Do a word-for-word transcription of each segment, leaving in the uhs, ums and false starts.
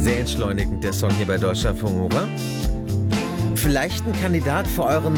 Sehr entschleunigend, der Song hier bei Deutschlandfunk Nova. Vielleicht ein Kandidat für euren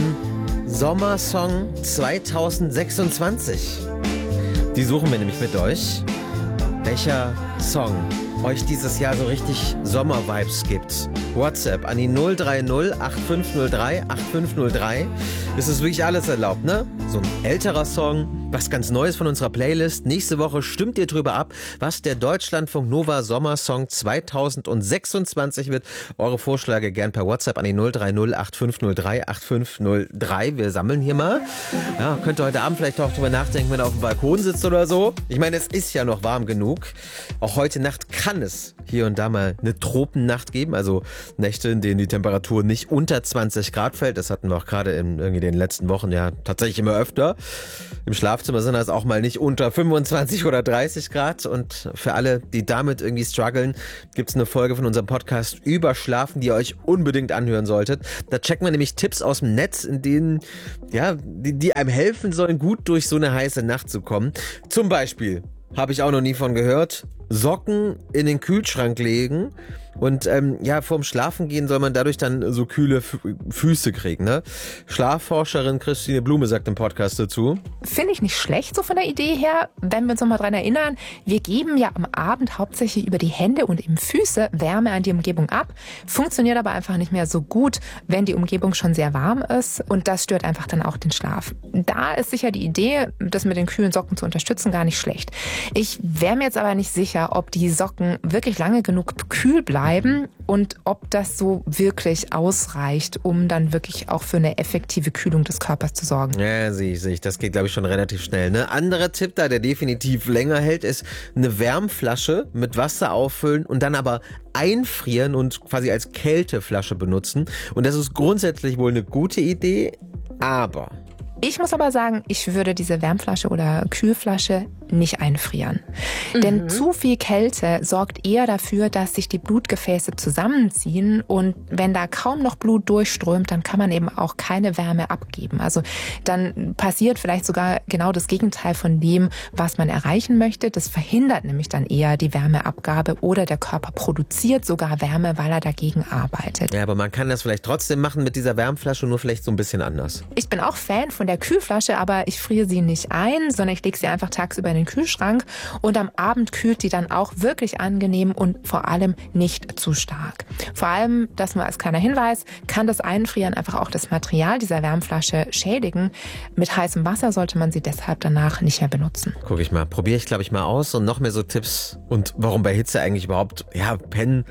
Sommersong zwanzig sechsundzwanzig. Die suchen wir nämlich mit euch. Welcher Song euch dieses Jahr so richtig Sommer-Vibes gibt. WhatsApp an die null drei null acht fünf null drei acht fünf null drei. Es ist wirklich alles erlaubt, ne? So ein älterer Song, was ganz Neues von unserer Playlist. Nächste Woche stimmt ihr drüber ab, was der Deutschlandfunk Nova Sommersong zwanzig sechsundzwanzig wird. Eure Vorschläge gern per WhatsApp an die null drei null acht fünf null drei acht fünf null drei. Wir sammeln hier mal. Ja, könnt ihr heute Abend vielleicht auch drüber nachdenken, wenn ihr auf dem Balkon sitzt oder so. Ich meine, es ist ja noch warm genug. Auch heute Nacht kann es hier und da mal eine Tropennacht geben. Also Nächte, in denen die Temperatur nicht unter zwanzig Grad fällt. Das hatten wir auch gerade in irgendwie den letzten Wochen ja tatsächlich immer öfter. Im Schlafzimmer sind das auch mal nicht unter fünfundzwanzig oder dreißig Grad. Und für alle, die damit irgendwie strugglen, gibt es eine Folge von unserem Podcast über Schlafen, die ihr euch unbedingt anhören solltet. Da checken wir nämlich Tipps aus dem Netz, in denen, ja, die, die einem helfen sollen, gut durch so eine heiße Nacht zu kommen. Zum Beispiel, habe ich auch noch nie von gehört, Socken in den Kühlschrank legen. Und ähm, ja, vorm Schlafengehen soll man dadurch dann so kühle F- Füße kriegen, ne? Schlafforscherin Christine Blume sagt im Podcast dazu. Finde ich nicht schlecht so von der Idee her, wenn wir uns nochmal dran erinnern. Wir geben ja am Abend hauptsächlich über die Hände und eben Füße Wärme an die Umgebung ab. Funktioniert aber einfach nicht mehr so gut, wenn die Umgebung schon sehr warm ist. Und das stört einfach dann auch den Schlaf. Da ist sicher die Idee, das mit den kühlen Socken zu unterstützen, gar nicht schlecht. Ich wäre mir jetzt aber nicht sicher, ob die Socken wirklich lange genug kühl bleiben und ob das so wirklich ausreicht, um dann wirklich auch für eine effektive Kühlung des Körpers zu sorgen. Ja, sehe ich, sehe ich. Das geht, glaube ich, schon relativ schnell. Ne? Anderer Tipp da, der definitiv länger hält, ist eine Wärmflasche mit Wasser auffüllen und dann aber einfrieren und quasi als Kälteflasche benutzen. Und das ist grundsätzlich wohl eine gute Idee, aber... Ich muss aber sagen, ich würde diese Wärmflasche oder Kühlflasche nicht einfrieren. Mhm. Denn zu viel Kälte sorgt eher dafür, dass sich die Blutgefäße zusammenziehen und wenn da kaum noch Blut durchströmt, dann kann man eben auch keine Wärme abgeben. Also dann passiert vielleicht sogar genau das Gegenteil von dem, was man erreichen möchte. Das verhindert nämlich dann eher die Wärmeabgabe oder der Körper produziert sogar Wärme, weil er dagegen arbeitet. Ja, aber man kann das vielleicht trotzdem machen mit dieser Wärmflasche, nur vielleicht so ein bisschen anders. Ich bin auch Fan von der Kühlflasche, aber ich friere sie nicht ein, sondern ich lege sie einfach tagsüber in den Kühlschrank und am Abend kühlt die dann auch wirklich angenehm und vor allem nicht zu stark. Vor allem, das mal als kleiner Hinweis, kann das Einfrieren einfach auch das Material dieser Wärmflasche schädigen. Mit heißem Wasser sollte man sie deshalb danach nicht mehr benutzen. Guck ich mal, probiere ich glaube ich mal aus und noch mehr so Tipps und warum bei Hitze eigentlich überhaupt, ja, Pennen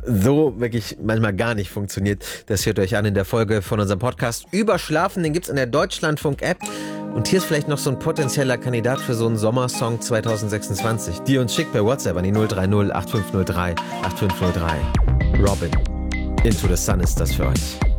so wirklich manchmal gar nicht funktioniert. Das hört euch an in der Folge von unserem Podcast über Schlafen, den gibt's in der Deutschlandfunk-App. Und hier ist vielleicht noch so ein potenzieller Kandidat für so einen Sommersong zwanzig sechsundzwanzig. Die uns schickt per WhatsApp an die null drei null acht fünf null drei acht fünf null drei. Robin, Into the Sun ist das für euch.